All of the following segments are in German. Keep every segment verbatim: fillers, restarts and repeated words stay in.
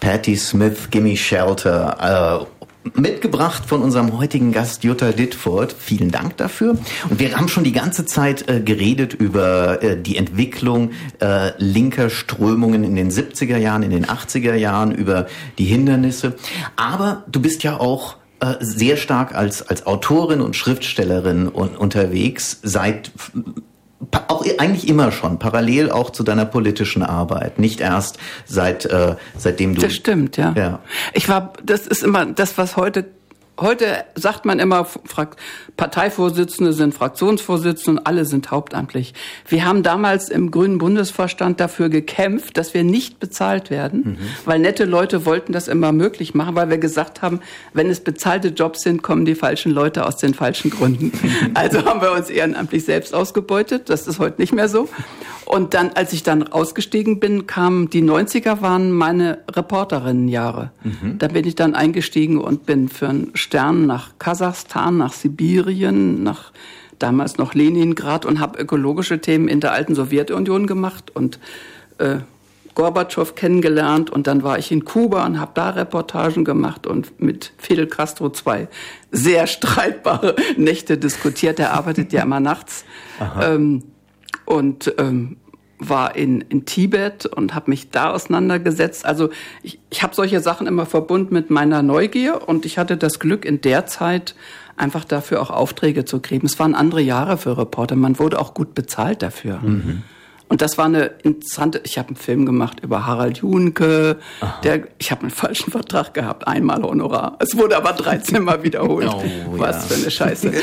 Patti Smith, Gimme Shelter, äh, mitgebracht von unserem heutigen Gast Jutta Ditfurth. Vielen Dank dafür. Und wir haben schon die ganze Zeit äh, geredet über äh, die Entwicklung äh, linker Strömungen in den siebziger Jahren, in den achtziger Jahren, über die Hindernisse. Aber du bist ja auch äh, sehr stark als als Autorin und Schriftstellerin un- unterwegs, seit auch eigentlich immer schon, parallel auch zu deiner politischen Arbeit, nicht erst seit äh, seitdem du... Das stimmt, ja. ja. Ich war, das ist immer das, was heute, heute sagt man immer, Frakt- Parteivorsitzende sind Fraktionsvorsitzende und alle sind hauptamtlich. Wir haben damals im Grünen Bundesvorstand dafür gekämpft, dass wir nicht bezahlt werden, mhm. weil nette Leute wollten das immer möglich machen, weil wir gesagt haben, wenn es bezahlte Jobs sind, kommen die falschen Leute aus den falschen Gründen. Also haben wir uns ehrenamtlich selbst ausgebeutet, das ist heute nicht mehr so. Und dann, als ich dann ausgestiegen bin, kamen die neunziger waren meine Reporterinnenjahre. Mhm. Da bin ich dann eingestiegen und bin für einen Stern nach Kasachstan, nach Sibirien, nach damals noch Leningrad und habe ökologische Themen in der alten Sowjetunion gemacht und äh, Gorbatschow kennengelernt. Und dann war ich in Kuba und habe da Reportagen gemacht und mit Fidel Castro zwei sehr streitbare Nächte diskutiert. Er arbeitet ja immer nachts. Ähm, und ähm, war in, in Tibet und habe mich da auseinandergesetzt. Also ich, ich habe solche Sachen immer verbunden mit meiner Neugier und ich hatte das Glück, in der Zeit einfach dafür auch Aufträge zu kriegen. Es waren andere Jahre für Reporter. Man wurde auch gut bezahlt dafür. Mhm. Und das war eine interessante, ich habe einen Film gemacht über Harald Junke, der, ich habe einen falschen Vertrag gehabt, einmal Honorar. Es wurde aber dreizehn Mal wiederholt. Oh, was ja. für eine Scheiße.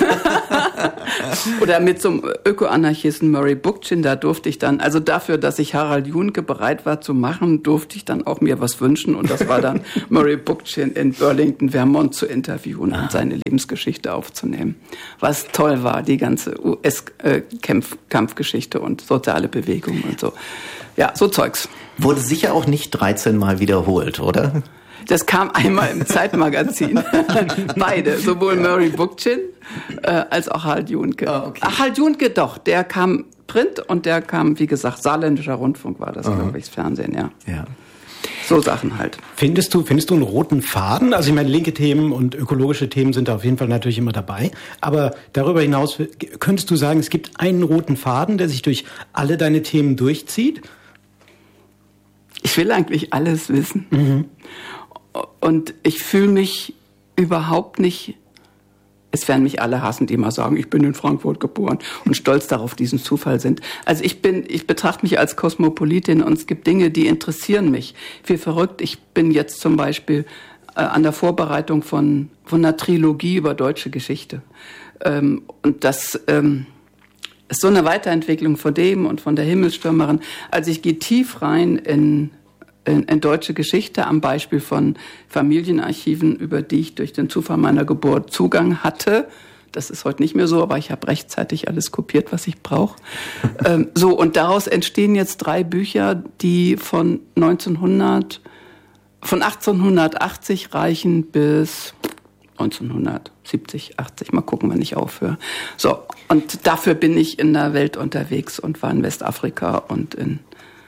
Oder mit so einem Öko-Anarchisten Murray Bookchin, da durfte ich dann, also dafür, dass ich Harald Junke bereit war zu machen, durfte ich dann auch mir was wünschen. Und das war dann Murray Bookchin in Burlington, Vermont zu interviewen und seine Lebensgeschichte aufzunehmen. Was toll war, die ganze U S-Kampfgeschichte und soziale Bewegung und so. Ja, so Zeugs. Wurde sicher auch nicht dreizehn Mal wiederholt, oder? Das kam einmal im Zeitmagazin. Beide, sowohl Murray Bookchin äh, als auch Harald Junke. Oh, okay. Ach, Harald Junke doch, der kam Print und der kam, wie gesagt, Saarländischer Rundfunk war das, uh-huh. glaube ich, das Fernsehen, ja. Ja. So Sachen halt. Findest du, findest du einen roten Faden? Also ich meine, linke Themen und ökologische Themen sind da auf jeden Fall natürlich immer dabei. Aber darüber hinaus, könntest du sagen, es gibt einen roten Faden, der sich durch alle deine Themen durchzieht? Ich will eigentlich alles wissen. Mhm. Und ich fühle mich überhaupt nicht, es werden mich alle hassen, die mal sagen, ich bin in Frankfurt geboren und stolz darauf diesen Zufall sind. Also ich bin, ich betrachte mich als Kosmopolitin und es gibt Dinge, die interessieren mich. Wie verrückt, ich bin jetzt zum Beispiel äh, an der Vorbereitung von, von einer Trilogie über deutsche Geschichte. Ähm, und das ähm, ist so eine Weiterentwicklung von dem und von der Himmelstürmerin. Also ich gehe tief rein in In, in deutsche Geschichte am Beispiel von Familienarchiven, über die ich durch den Zufall meiner Geburt Zugang hatte. Das ist heute nicht mehr so, aber ich habe rechtzeitig alles kopiert, was ich brauche. ähm, so, und daraus entstehen jetzt drei Bücher, die von neunzehnhundert, von achtzehnhundertachtzig reichen bis neunzehnhundertsiebzig, achtzig. Mal gucken, wann ich aufhöre. So, und dafür bin ich in der Welt unterwegs und war in Westafrika und in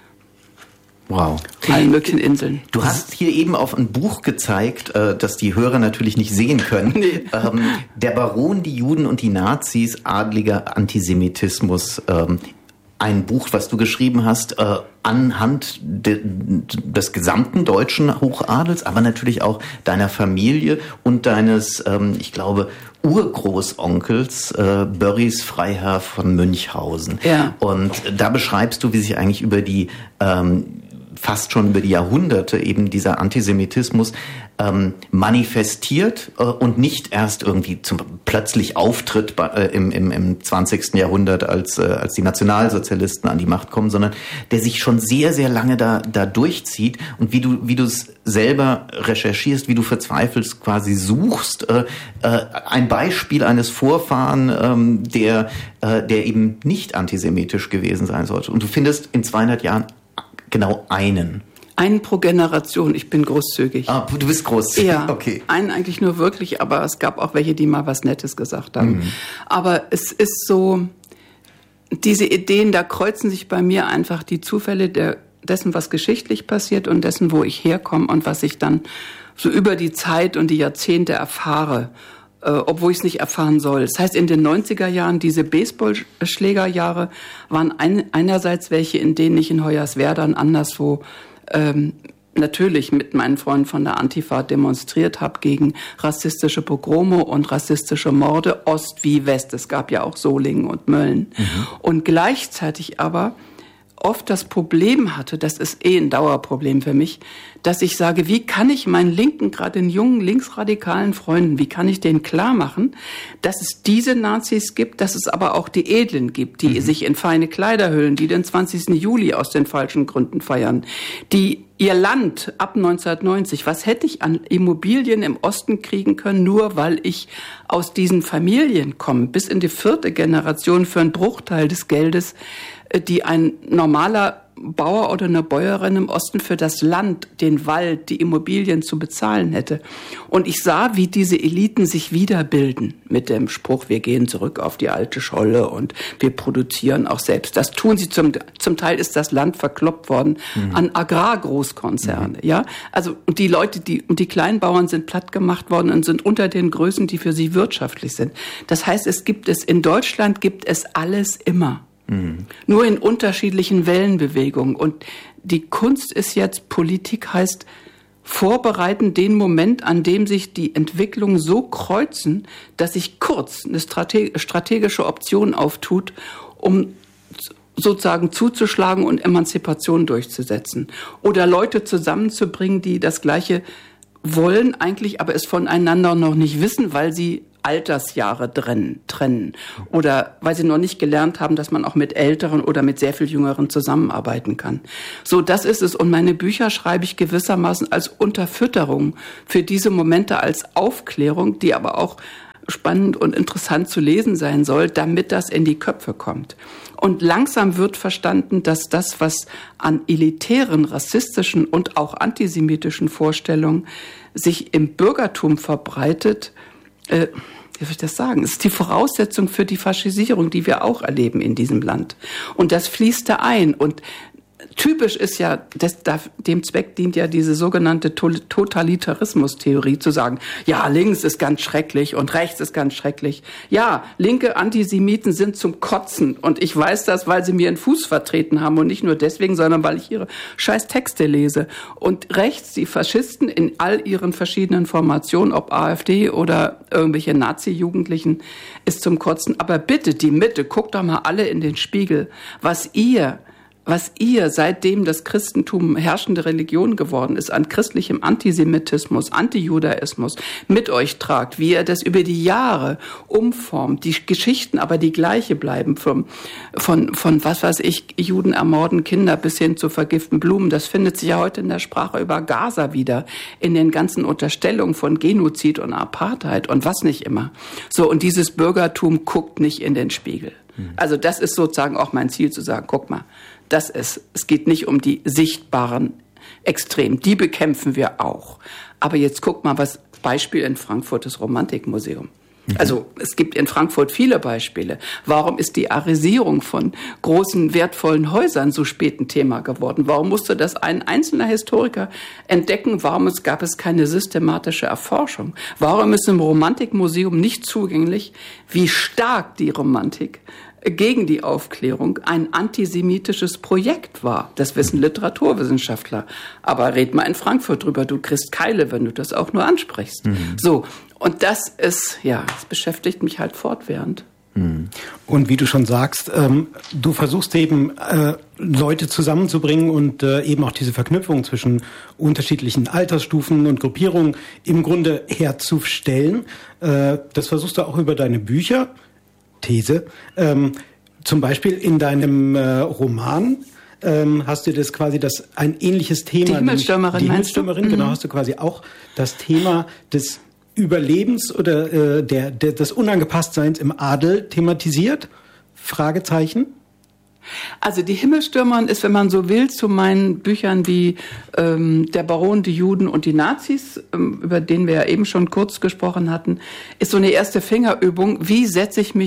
Wow. allen möglichen Inseln. Du hast hier eben auf ein Buch gezeigt, das die Hörer natürlich nicht sehen können. Nee. Ähm, Der Baron, die Juden und die Nazis, adliger Antisemitismus. Ähm, ein Buch, was du geschrieben hast, äh, anhand de, des gesamten deutschen Hochadels, aber natürlich auch deiner Familie und deines, ähm, ich glaube, Urgroßonkels äh, Börries Freiherr von Münchhausen. Ja. Und da beschreibst du, wie sich eigentlich über die ähm, fast schon über die Jahrhunderte eben dieser Antisemitismus ähm, manifestiert äh, und nicht erst irgendwie zum plötzlich auftritt bei, äh, im, im, im zwanzigsten Jahrhundert, als, äh, als die Nationalsozialisten an die Macht kommen, sondern der sich schon sehr, sehr lange da, da durchzieht und wie du, wie du es selber recherchierst, wie du verzweifelst, quasi suchst, äh, äh, ein Beispiel eines Vorfahren, ähm, der, äh, der eben nicht antisemitisch gewesen sein sollte. Und du findest in zweihundert Jahren genau einen. Einen pro Generation. Ich bin großzügig. Ah, du bist großzügig. Ja, okay. Einen eigentlich nur wirklich, aber es gab auch welche, die mal was Nettes gesagt haben. Mhm. Aber es ist so, diese Ideen, da kreuzen sich bei mir einfach die Zufälle der, dessen, was geschichtlich passiert und dessen, wo ich herkomme und was ich dann so über die Zeit und die Jahrzehnte erfahre, äh, obwohl ich es nicht erfahren soll. Das heißt, in den neunziger Jahren, diese Baseballschlägerjahre, waren ein, einerseits welche, in denen ich in Hoyerswerda und anderswo ähm, natürlich mit meinen Freunden von der Antifa demonstriert habe gegen rassistische Pogrome und rassistische Morde, Ost wie West. Es gab ja auch Solingen und Mölln. Mhm. Und gleichzeitig aber oft das Problem hatte, das ist eh ein Dauerproblem für mich, dass ich sage, wie kann ich meinen linken, gerade den jungen linksradikalen Freunden, wie kann ich denen klar machen, dass es diese Nazis gibt, dass es aber auch die Edlen gibt, die mhm. sich in feine Kleider hüllen, die den zwanzigsten Juli aus den falschen Gründen feiern, die ihr Land ab neunzehnhundertneunzig, was hätte ich an Immobilien im Osten kriegen können, nur weil ich aus diesen Familien komme, bis in die vierte Generation für einen Bruchteil des Geldes, die ein normaler Bauer oder eine Bäuerin im Osten für das Land, den Wald, die Immobilien zu bezahlen hätte. Und ich sah, wie diese Eliten sich wiederbilden mit dem Spruch, wir gehen zurück auf die alte Scholle und wir produzieren auch selbst. Das tun sie zum, zum Teil ist das Land verkloppt worden mhm. an Agrargroßkonzerne, mhm. ja. Also, und die Leute, die, und die Kleinbauern sind platt gemacht worden und sind unter den Größen, die für sie wirtschaftlich sind. Das heißt, es gibt es, in Deutschland gibt es alles immer. Mhm. Nur in unterschiedlichen Wellenbewegungen. Und die Kunst ist jetzt, Politik heißt vorbereiten den Moment, an dem sich die Entwicklungen so kreuzen, dass sich kurz eine strategische Option auftut, um sozusagen zuzuschlagen und Emanzipation durchzusetzen. Oder Leute zusammenzubringen, die das Gleiche wollen eigentlich, aber es voneinander noch nicht wissen, weil sie Altersjahre trennen, trennen oder weil sie noch nicht gelernt haben, dass man auch mit Älteren oder mit sehr viel Jüngeren zusammenarbeiten kann. So, das ist es. Und meine Bücher schreibe ich gewissermaßen als Unterfütterung für diese Momente, als Aufklärung, die aber auch spannend und interessant zu lesen sein soll, damit das in die Köpfe kommt. Und langsam wird verstanden, dass das, was an elitären, rassistischen und auch antisemitischen Vorstellungen sich im Bürgertum verbreitet, äh, wie soll ich das sagen? Es ist die Voraussetzung für die Faschisierung, die wir auch erleben in diesem Land. Und das fließt da ein. Und typisch ist ja, das, dem Zweck dient ja diese sogenannte Totalitarismus-Theorie zu sagen, ja, links ist ganz schrecklich und rechts ist ganz schrecklich. Ja, linke Antisemiten sind zum Kotzen und ich weiß das, weil sie mir einen Fuß vertreten haben und nicht nur deswegen, sondern weil ich ihre scheiß Texte lese. Und rechts, die Faschisten in all ihren verschiedenen Formationen, ob AfD oder irgendwelche Nazi-Jugendlichen, ist zum Kotzen. Aber bitte, die Mitte, guckt doch mal alle in den Spiegel, was ihr was ihr, seitdem das Christentum herrschende Religion geworden ist, an christlichem Antisemitismus, Antijudaismus mit euch tragt, wie ihr das über die Jahre umformt, die Geschichten aber die gleiche bleiben, von, von, von was weiß ich, Juden ermorden Kinder bis hin zu vergiften Blumen. Das findet sich ja heute in der Sprache über Gaza wieder, in den ganzen Unterstellungen von Genozid und Apartheid und was nicht immer. So, und dieses Bürgertum guckt nicht in den Spiegel. Also das ist sozusagen auch mein Ziel, zu sagen, guck mal, das ist, es geht nicht um die sichtbaren Extremen, die bekämpfen wir auch. Aber jetzt guck mal, was Beispiel in Frankfurt, das Romantikmuseum. Also es gibt in Frankfurt viele Beispiele. Warum ist die Arisierung von großen, wertvollen Häusern so spät ein Thema geworden? Warum musste das ein einzelner Historiker entdecken? Warum es, gab es keine systematische Erforschung? Warum ist im Romantikmuseum nicht zugänglich, wie stark die Romantik gegen die Aufklärung ein antisemitisches Projekt war? Das wissen Literaturwissenschaftler. Aber red mal in Frankfurt drüber, du kriegst Keile, wenn du das auch nur ansprichst. Mhm. So. Und das ist, ja, das beschäftigt mich halt fortwährend. Und wie du schon sagst, ähm, du versuchst eben äh, Leute zusammenzubringen und äh, eben auch diese Verknüpfung zwischen unterschiedlichen Altersstufen und Gruppierungen im Grunde herzustellen. Äh, das versuchst du auch über deine Bücher, These, ähm, zum Beispiel in deinem äh, Roman. Ähm, hast du das quasi das ein ähnliches Thema? Die Himmelstürmerin, die Himmelstürmerin, meinst du? Genau, Mhm. hast du quasi auch das Thema des Überlebens oder äh, der, der des Unangepasstseins im Adel thematisiert? Fragezeichen. Also die Himmelstürmerin ist, wenn man so will, zu meinen Büchern wie ähm, Der Baron, die Juden und die Nazis, ähm, über den wir ja eben schon kurz gesprochen hatten, ist so eine erste Fingerübung, wie setze ich mich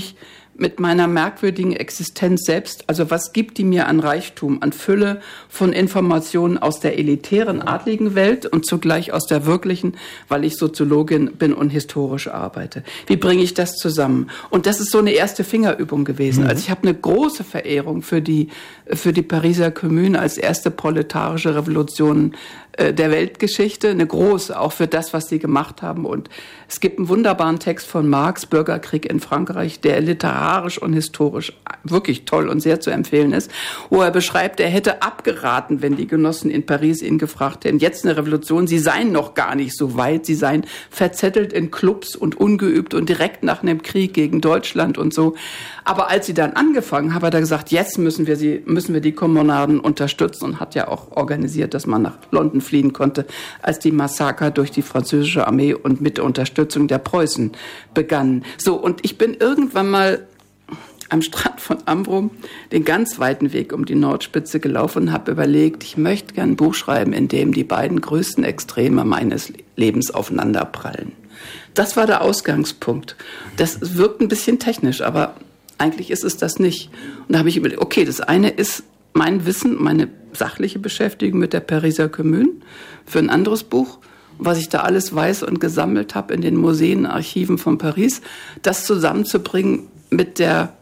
mit meiner merkwürdigen Existenz selbst, also was gibt die mir an Reichtum, an Fülle von Informationen aus der elitären, adligen Welt und zugleich aus der wirklichen, weil ich Soziologin bin und historisch arbeite. Wie bringe ich das zusammen? Und das ist so eine erste Fingerübung gewesen. Mhm. Also ich habe eine große Verehrung für die, für die Pariser Kommune als erste proletarische Revolution der Weltgeschichte, eine große, auch für das, was sie gemacht haben. Und es gibt einen wunderbaren Text von Marx, Bürgerkrieg in Frankreich, der literarisch und historisch wirklich toll und sehr zu empfehlen ist, wo er beschreibt, er hätte abgeraten, wenn die Genossen in Paris ihn gefragt hätten, jetzt eine Revolution, sie seien noch gar nicht so weit, sie seien verzettelt in Clubs und ungeübt und direkt nach einem Krieg gegen Deutschland und so. Aber als sie dann angefangen haben, hat er gesagt, jetzt müssen wir sie, müssen wir die Kommunarden unterstützen und hat ja auch organisiert, dass man nach London fliehen konnte, als die Massaker durch die französische Armee und mit der Unterstützung der Preußen begannen. So, und ich bin irgendwann mal am Strand von Ambrum den ganz weiten Weg um die Nordspitze gelaufen und habe überlegt, ich möchte gerne ein Buch schreiben, in dem die beiden größten Extreme meines Lebens aufeinanderprallen. Das war der Ausgangspunkt. Das wirkt ein bisschen technisch, aber eigentlich ist es das nicht. Und da habe ich überlegt, okay, das eine ist mein Wissen, meine sachliche Beschäftigung mit der Pariser Kommune für ein anderes Buch, was ich da alles weiß und gesammelt habe in den Museen, Archiven von Paris, das zusammenzubringen mit der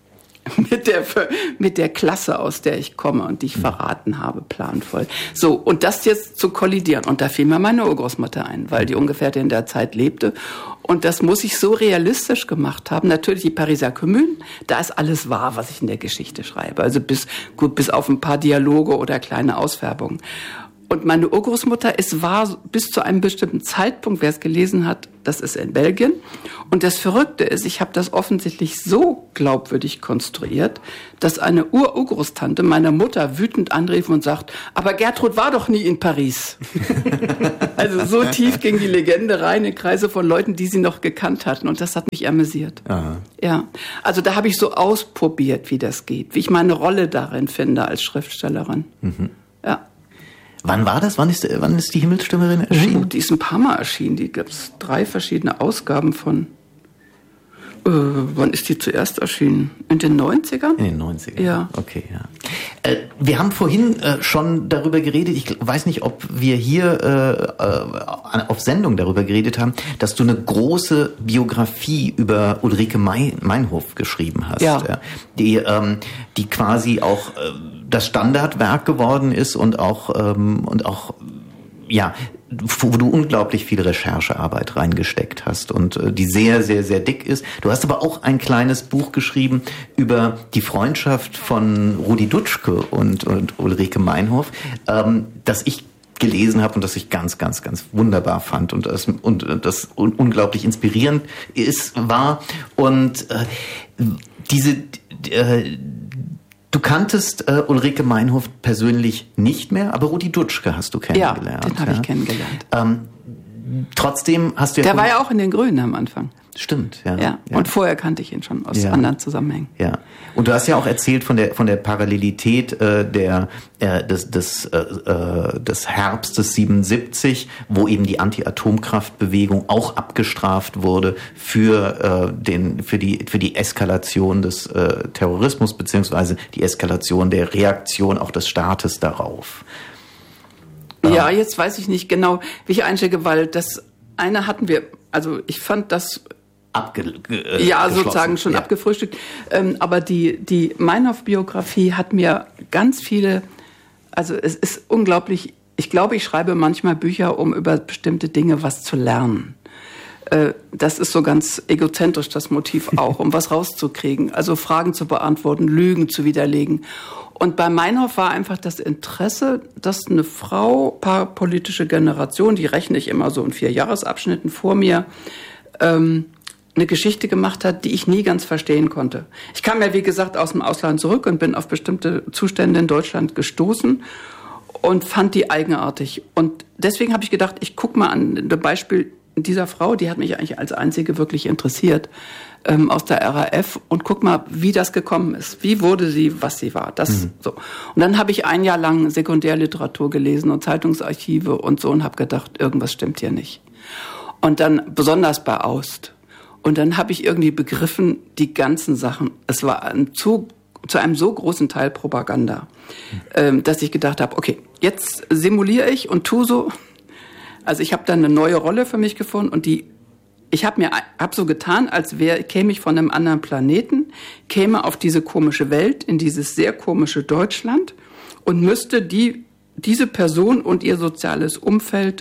mit der mit der Klasse, aus der ich komme und die ich verraten habe, planvoll. So, und das jetzt zu kollidieren. Und da fiel mir meine Urgroßmutter ein, weil die ungefähr in der Zeit lebte. Und das muss ich so realistisch gemacht haben. Natürlich die Pariser Kommune, da ist alles wahr, was ich in der Geschichte schreibe. Also bis, gut, bis auf ein paar Dialoge oder kleine Ausfärbungen. Und meine Urgroßmutter ist wahr bis zu einem bestimmten Zeitpunkt, wer es gelesen hat, das ist in Belgien. Und das Verrückte ist, ich habe das offensichtlich so glaubwürdig konstruiert, dass eine Ur-Urgroßtante meiner Mutter wütend anrief und sagt, aber Gertrud war doch nie in Paris. Also so tief ging die Legende rein in Kreise von Leuten, die sie noch gekannt hatten. Und das hat mich amüsiert. Aha. Ja, also da habe ich so ausprobiert, wie das geht, wie ich meine Rolle darin finde als Schriftstellerin. Mhm. Ja. Wann war das? Wann ist, wann ist die Himmelsstürmerin erschienen? Oh, die ist ein paar Mal erschienen. Die gab es drei verschiedene Ausgaben von. Äh, wann ist die zuerst erschienen? In den neunzigern? In den neunzigern. Ja. Okay, ja. Äh, wir haben vorhin äh, schon darüber geredet, ich weiß nicht, ob wir hier äh, äh, auf Sendung darüber geredet haben, dass du eine große Biografie über Ulrike Meinhof geschrieben hast. Ja. Ja, die, ähm, die quasi auch äh, das Standardwerk geworden ist und auch, ähm, und auch, ja, wo du unglaublich viel Recherchearbeit reingesteckt hast und äh, die sehr, sehr, sehr dick ist. Du hast aber auch ein kleines Buch geschrieben über die Freundschaft von Rudi Dutschke und, und Ulrike Meinhof, ähm, das ich gelesen habe und das ich ganz, ganz, ganz wunderbar fand und das, und das un- unglaublich inspirierend ist, war. Und äh, diese äh, Du kanntest äh, Ulrike Meinhof persönlich nicht mehr, aber Rudi Dutschke hast du kennengelernt. Ja, den habe ja. ich kennengelernt. Ähm, trotzdem hast du ja... Der war ja auch in den Grünen am Anfang. Stimmt, ja. Ja, ja. Und vorher kannte ich ihn schon aus ja. anderen Zusammenhängen. Ja. Und du hast ja auch erzählt von der von der Parallelität äh, der äh, des des äh, des Herbstes siebenundsiebzig, wo eben die Anti-Atomkraftbewegung auch abgestraft wurde für äh, den für die für die Eskalation des äh, Terrorismus beziehungsweise die Eskalation der Reaktion auch des Staates darauf. Ja, jetzt weiß ich nicht genau, wie ich einstecke, weil das eine hatten wir, also ich fand das Abge- äh, ja, sozusagen schon ja. abgefrühstückt. Ähm, aber die, die Meinhof-Biografie hat mir ganz viele, also es ist unglaublich, ich glaube, ich schreibe manchmal Bücher, um über bestimmte Dinge was zu lernen. Äh, das ist so ganz egozentrisch, das Motiv auch, um was rauszukriegen. Also Fragen zu beantworten, Lügen zu widerlegen. Und bei Meinhof war einfach das Interesse, dass eine Frau, paar politische Generation, die rechne ich immer so in vier Jahresabschnitten vor mir, ähm, eine Geschichte gemacht hat, die ich nie ganz verstehen konnte. Ich kam ja, wie gesagt, aus dem Ausland zurück und bin auf bestimmte Zustände in Deutschland gestoßen und fand die eigenartig. Und deswegen habe ich gedacht, ich gucke mal an ein Beispiel dieser Frau, die hat mich eigentlich als einzige wirklich interessiert, ähm, aus der R A F, und guck mal, wie das gekommen ist. Wie wurde sie, was sie war. Das mhm. so. Und dann habe ich ein Jahr lang Sekundärliteratur gelesen und Zeitungsarchive und so und habe gedacht, irgendwas stimmt hier nicht. Und dann besonders bei Aust. Und dann habe ich irgendwie begriffen, die ganzen Sachen, es war ein zu, zu einem so großen Teil Propaganda, ähm, dass ich gedacht habe, okay, jetzt simuliere ich und tu so. Also ich habe dann eine neue Rolle für mich gefunden und die, ich habe mir hab so getan, als wäre, käme ich von einem anderen Planeten, käme auf diese komische Welt, in dieses sehr komische Deutschland und müsste die, diese Person und ihr soziales Umfeld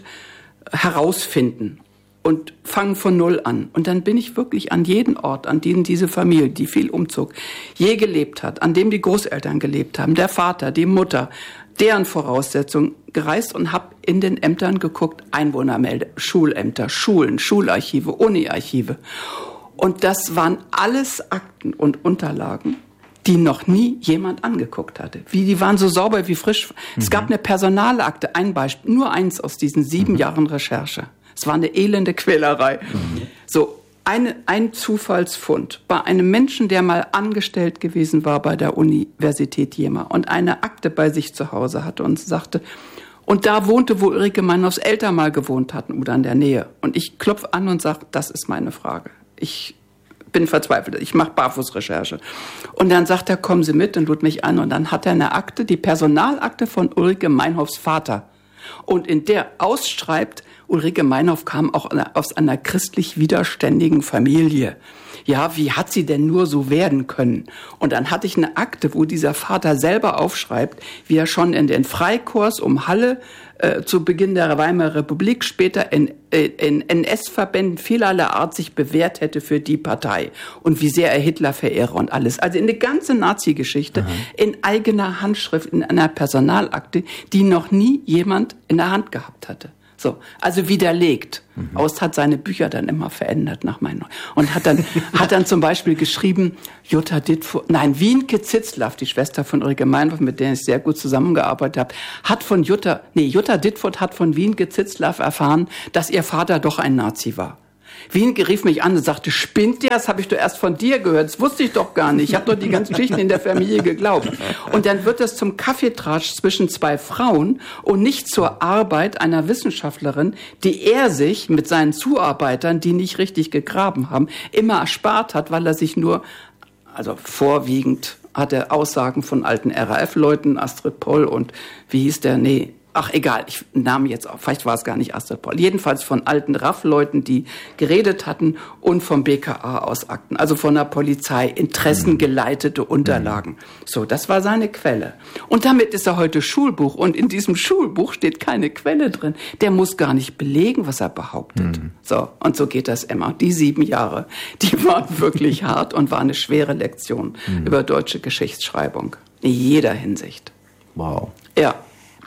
herausfinden und fangen von Null an. Und dann bin ich wirklich an jeden Ort, an dem diese Familie, die viel umzog, je gelebt hat, an dem die Großeltern gelebt haben, der Vater, die Mutter, deren Voraussetzungen gereist und habe in den Ämtern geguckt, Einwohnermelde, Schulämter, Schulen, Schularchive, Uniarchive. Und das waren alles Akten und Unterlagen, die noch nie jemand angeguckt hatte. Wie, die waren so sauber wie frisch. Mhm. Es gab eine Personalakte, ein Beispiel, nur eins aus diesen sieben mhm. Jahren Recherche. Es war eine elende Quälerei. Mhm. So, eine, ein Zufallsfund bei einem Menschen, der mal angestellt gewesen war bei der Universität Jena und eine Akte bei sich zu Hause hatte und sagte, und da wohnte, wo Ulrike Meinhoffs Eltern mal gewohnt hatten oder in der Nähe. Und ich klopfe an und sage, das ist meine Frage. Ich bin verzweifelt, ich mache Barfußrecherche. Und dann sagt er, kommen Sie mit, und lud mich an. Und dann hat er eine Akte, die Personalakte von Ulrike Meinhoffs Vater. Und in der ausschreibt, Ulrike Meinhoff kam auch aus einer christlich widerständigen Familie. Ja, wie hat sie denn nur so werden können? Und dann hatte ich eine Akte, wo dieser Vater selber aufschreibt, wie er schon in den Freikorps um Halle äh, zu Beginn der Weimarer Republik, später in, äh, in N S-Verbänden vielerlei Art sich bewährt hätte für die Partei. Und wie sehr er Hitler verehre und alles. Also eine ganze Nazi-Geschichte Aha. in eigener Handschrift, in einer Personalakte, die noch nie jemand in der Hand gehabt hatte. So, also widerlegt. Mhm. Aust hat seine Bücher dann immer verändert nach meinen und hat dann hat dann zum Beispiel geschrieben, Jutta Dittfurt, nein, Wienke Zitzlaff, die Schwester von Ulrike Meinhoff, mit der ich sehr gut zusammengearbeitet habe, hat von Jutta, nee, Jutta Dittfurt hat von Wienke Zitzlaff erfahren, dass ihr Vater doch ein Nazi war. Wienke rief mich an und sagte, spinnt der? Das habe ich doch erst von dir gehört. Das wusste ich doch gar nicht. Ich habe doch die ganzen Geschichten in der Familie geglaubt. Und dann wird das zum Kaffeetratsch zwischen zwei Frauen und nicht zur Arbeit einer Wissenschaftlerin, die er sich mit seinen Zuarbeitern, die nicht richtig gegraben haben, immer erspart hat, weil er sich nur, also vorwiegend hat er Aussagen von alten R A F-Leuten, Astrid Poll und wie hieß der, nee, ach egal, ich nahm jetzt auf, vielleicht war es gar nicht Astrid Poll, jedenfalls von alten R A F-Leuten, die geredet hatten und vom B K A aus Akten, also von der Polizei, interessengeleitete Unterlagen. So, das war seine Quelle. Und damit ist er heute Schulbuch und in diesem Schulbuch steht keine Quelle drin. Der muss gar nicht belegen, was er behauptet. Mhm. So, und so geht das immer. Die sieben Jahre, die waren wirklich hart und war eine schwere Lektion mhm. über deutsche Geschichtsschreibung. In jeder Hinsicht. Wow. Ja.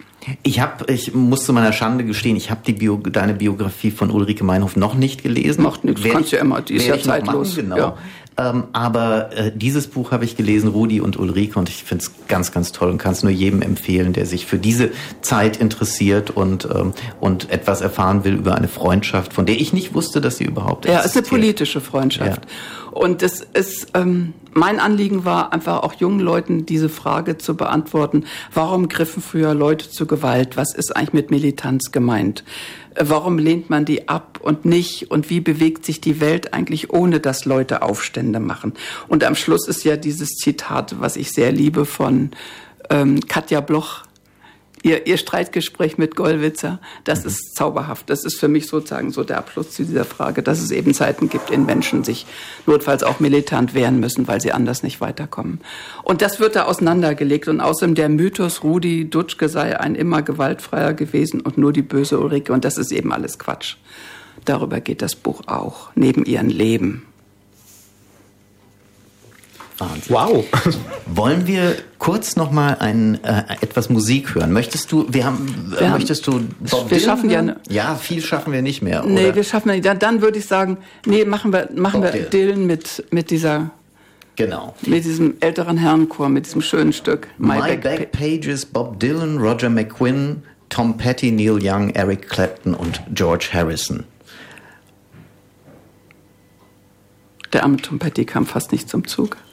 Ich habe, ich muss zu meiner Schande gestehen, ich habe die Bio, deine Biografie von Ulrike Meinhoff noch nicht gelesen. Macht nichts, kannst ja immer, die ist ja zeitlos. Machen, genau. Ja. Ähm, aber äh, dieses Buch habe ich gelesen, Rudi und Ulrike, und ich finde es ganz, ganz toll und kann es nur jedem empfehlen, der sich für diese Zeit interessiert und ähm, und etwas erfahren will über eine Freundschaft, von der ich nicht wusste, dass sie überhaupt existiert. Ja, es ist eine politische Freundschaft. Ja. Und es ist, ähm, mein Anliegen war einfach auch jungen Leuten diese Frage zu beantworten, warum griffen früher Leute zu Gewalt? Was ist eigentlich mit Militanz gemeint? Warum lehnt man die ab und nicht? Und wie bewegt sich die Welt eigentlich, ohne dass Leute Aufstände machen? Und am Schluss ist ja dieses Zitat, was ich sehr liebe, von ähm, Katja Bloch, Ihr, ihr Streitgespräch mit Gollwitzer, das mhm. ist zauberhaft. Das ist für mich sozusagen so der Abschluss zu dieser Frage, dass es eben Zeiten gibt, in Menschen sich notfalls auch militant wehren müssen, weil sie anders nicht weiterkommen. Und das wird da auseinandergelegt. Und außerdem der Mythos, Rudi Dutschke sei ein immer gewaltfreier gewesen und nur die böse Ulrike. Und das ist eben alles Quatsch. Darüber geht das Buch auch, neben ihrem Leben. Wahnsinn. Wow. Wollen wir kurz noch mal ein äh, etwas Musik hören? Möchtest du, wir haben, äh, wir möchtest du Bob Wir Dylan schaffen ja, ne, ja, viel schaffen wir nicht mehr, Nee, oder? wir schaffen nicht. Dann, dann würde ich sagen, nee, machen wir machen Bob wir Dylan, Dylan mit mit dieser Genau. Mit diesem älteren Herrenchor, mit diesem schönen Stück. My, My Back, Back Pages, Bob Dylan, Roger McGuinn, Tom Petty, Neil Young, Eric Clapton und George Harrison. Der arme Tom Petty kam fast nicht zum Zug.